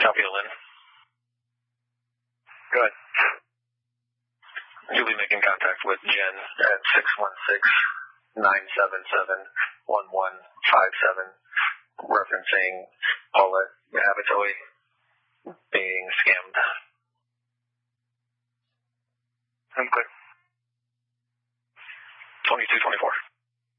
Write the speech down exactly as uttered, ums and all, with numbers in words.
Copy to Lynn. Go ahead. You'll be making contact with Jen at six one six, nine seven seven, one one five seven, referencing Paulette Abitoy being scammed. I'm clear.